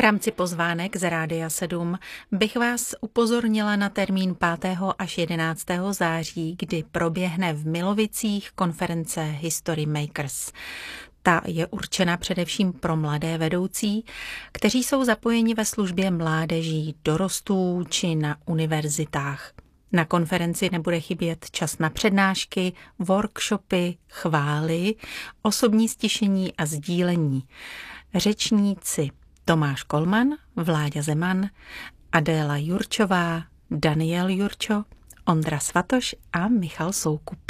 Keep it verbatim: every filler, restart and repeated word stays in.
rámci pozvánek z Rádia sedm bych vás upozornila na termín pátého až jedenáctého září, kdy proběhne v Milovicích konference History Makers. Ta je určena především pro mladé vedoucí, kteří jsou zapojeni ve službě mládeží, dorostů či na univerzitách. Na konferenci nebude chybět čas na přednášky, workshopy, chvály, osobní stišení a sdílení. Řečníci Tomáš Kolman, Vláďa Zeman, Adéla Jurčová, Daniel Jurčo, Ondra Svatoš a Michal Soukup.